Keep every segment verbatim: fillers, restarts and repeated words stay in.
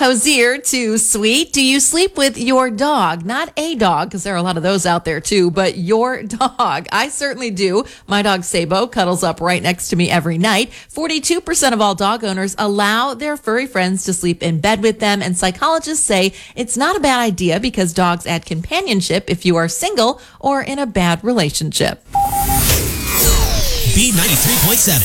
Hosier to Sweet. Do you sleep with your dog? Not a dog, because there are a lot of those out there too, but your dog. I certainly do. My dog Sabo cuddles up right next to me every night. forty-two percent of all dog owners allow their furry friends to sleep in bed with them, and psychologists say it's not a bad idea because dogs add companionship if you are single or in a bad relationship. B ninety-three point seven.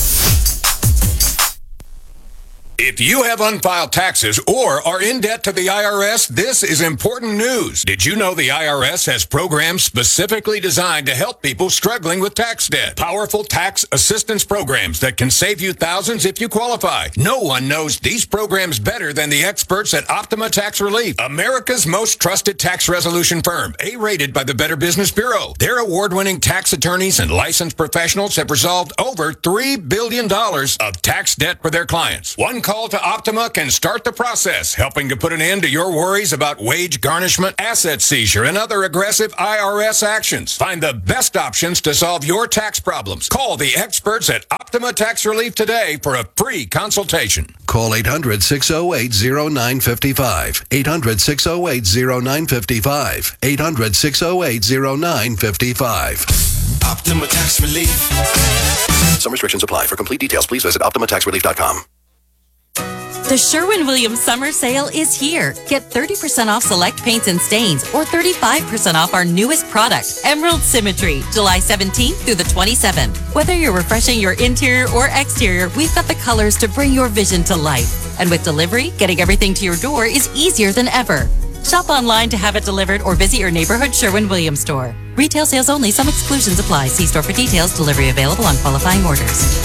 If you have unfiled taxes or are in debt to the I R S, this is important news. Did you know the I R S has programs specifically designed to help people struggling with tax debt? Powerful tax assistance programs that can save you thousands if you qualify. No one knows these programs better than the experts at Optima Tax Relief, America's most trusted tax resolution firm, A-rated by the Better Business Bureau. Their award-winning tax attorneys and licensed professionals have resolved over three billion dollars of tax debt for their clients. One call to Optima can start the process, helping to put an end to your worries about wage garnishment, asset seizure, and other aggressive I R S actions. Find the best options to solve your tax problems. Call the experts at Optima Tax Relief today for a free consultation. Call eight hundred, six oh eight, oh nine five five. eight hundred, six oh eight, oh nine five five. eight hundred, six oh eight, oh nine five five. Optima Tax Relief. Some restrictions apply. For complete details, please visit optima tax relief dot com. The Sherwin-Williams Summer Sale is here. Get thirty percent off select paints and stains or thirty-five percent off our newest product, Emerald Symmetry, July seventeenth through the twenty-seventh. Whether you're refreshing your interior or exterior, we've got the colors to bring your vision to life. And with delivery, getting everything to your door is easier than ever. Shop online to have it delivered or visit your neighborhood Sherwin-Williams store. Retail sales only. Some exclusions apply. See store for details. Delivery available on qualifying orders.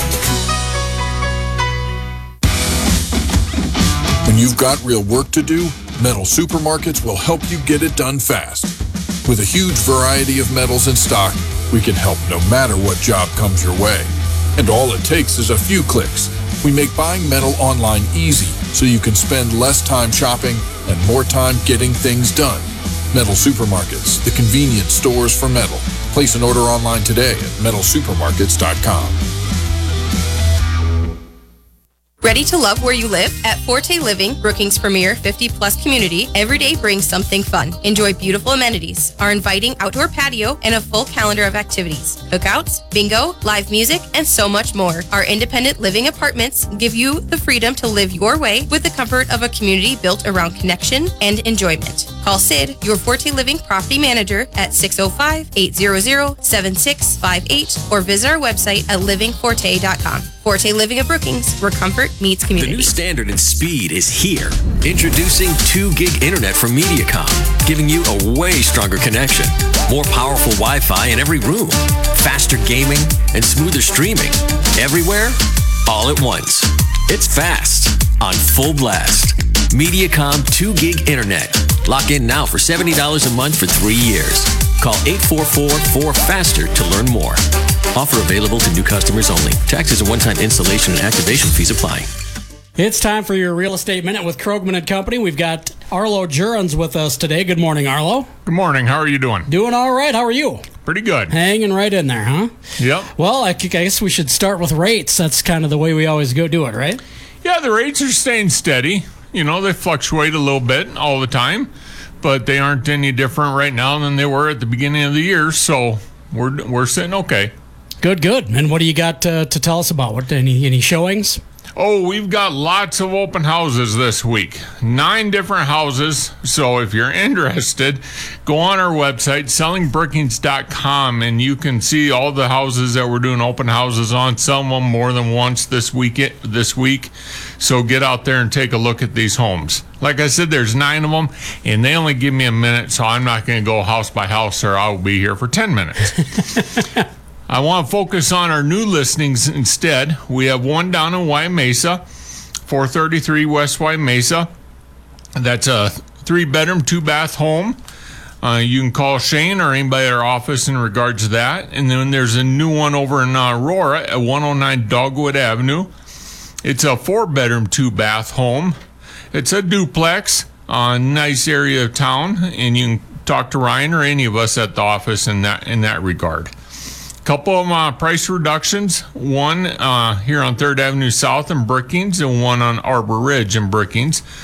When you've got real work to do, Metal Supermarkets will help you get it done fast. With a huge variety of metals in stock, we can help no matter what job comes your way. And all it takes is a few clicks. We make buying metal online easy so you can spend less time shopping and more time getting things done. Metal Supermarkets, the convenient stores for metal. Place an order online today at metal supermarkets dot com. Ready to love where you live? At Forte Living, Brookings' premier fifty plus community, every day brings something fun. Enjoy beautiful amenities, our inviting outdoor patio, and a full calendar of activities. Cookouts, bingo, live music, and so much more. Our independent living apartments give you the freedom to live your way with the comfort of a community built around connection and enjoyment. Call Sid, your Forte Living property manager, at six oh five, eight hundred, seven six five eight or visit our website at living forte dot com. Forte Living of Brookings, where comfort meets community. The new standard in speed is here. Introducing two gig internet from Mediacom, giving you a way stronger connection. More powerful Wi-Fi in every room. Faster gaming and smoother streaming. Everywhere, all at once. It's fast, on full blast. Mediacom two gig internet. Lock in now for seventy dollars a month for three years. Call eight four four, four FASTER to learn more. Offer available to new customers only. Taxes and one-time installation and activation fees apply. It's time for your Real Estate Minute with Krogman and Company. We've got Arlo Jurans with us today. Good morning, Arlo. Good morning. How are you doing? Doing all right. How are you? Pretty good. Hanging right in there, huh? Yep. Well, I guess we should start with rates. That's kind of the way we always go do it, right? Yeah, the rates are staying steady. You know, they fluctuate a little bit all the time, but they aren't any different right now than they were at the beginning of the year, so we're we're sitting okay. Good, good. And what do you got uh, to tell us about? What any any showings? Oh, we've got lots of open houses this week. Nine different houses. So if you're interested, go on our website, selling brookings dot com, and you can see all the houses that we're doing open houses on. Some of them more than once this week. This week. So get out there and take a look at these homes. Like I said, there's nine of them, and they only give me a minute, so I'm not going to go house by house, or I'll be here for ten minutes. I want to focus on our new listings instead. We have one down in White Mesa, four thirty-three West White Mesa. That's a three-bedroom, two-bath home. Uh, you can call Shane or anybody at our office in regards to that. And then there's a new one over in uh, Aurora at one oh nine Dogwood Avenue. It's a four-bedroom, two-bath home. It's a duplex, a nice area of town, and you can talk to Ryan or any of us at the office in that in that regard. Couple of uh, price reductions, one uh, here on third Avenue South in Brookings and one on Arbor Ridge in Brookings.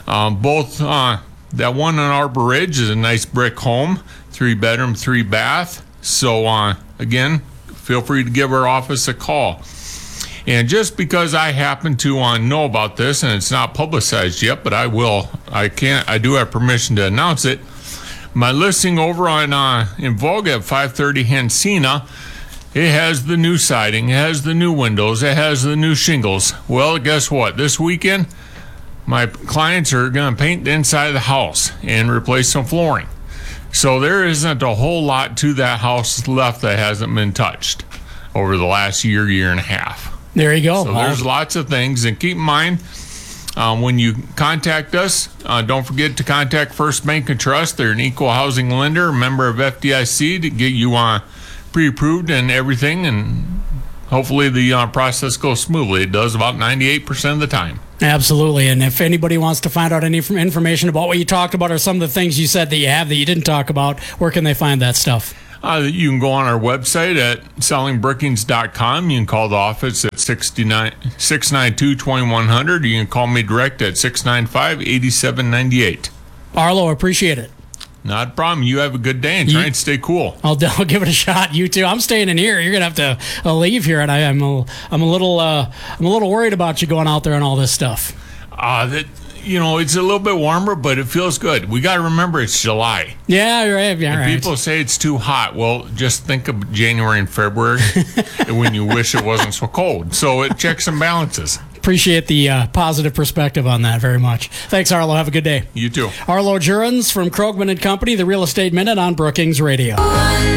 Um, both uh, that one on Arbor Ridge is a nice brick home, three bedroom, three bath. So uh, again, feel free to give our office a call. And just because I happen to uh, know about this, and it's not publicized yet, but I will, I can't, I do have permission to announce it. My listing over on uh, in Vogue at five thirty Hansina, it has the new siding, it has the new windows, it has the new shingles. Well, guess what? This weekend, my clients are going to paint the inside of the house and replace some flooring. So there isn't a whole lot to that house left that hasn't been touched over the last year, year and a half. There you go. So there's lots of things. And keep in mind, um, when you contact us, uh, don't forget to contact First Bank and Trust. They're an equal housing lender, a member of F D I C, to get you uh, pre-approved and everything. And hopefully the uh, process goes smoothly. It does about ninety-eight percent of the time. Absolutely. And if anybody wants to find out any information about what you talked about or some of the things you said that you have that you didn't talk about, where can they find that stuff? Uh, you can go on our website at selling brookings dot com. You can call the office at six nine two, two one zero zero. You can call me direct at six nine five, eight seven nine eight. Arlo, appreciate it. Not a problem. You have a good day and try you, and stay cool. I'll, I'll give it a shot. You too. I'm staying in here. You're gonna have to uh, leave here, and I, I'm a, I'm a little uh, I'm a little worried about you going out there and all this stuff. Uh, that you know, it's a little bit warmer, but it feels good. We got to remember it's July. Yeah, right. Yeah, and right. People say it's too hot. Well, just think of January and February when you wish it wasn't so cold. So it checks and balances. Appreciate the uh, positive perspective on that very much. Thanks, Arlo. Have a good day. You too. Arlo Jurens from Krogman and Company, the Real Estate Minute on Brookings Radio.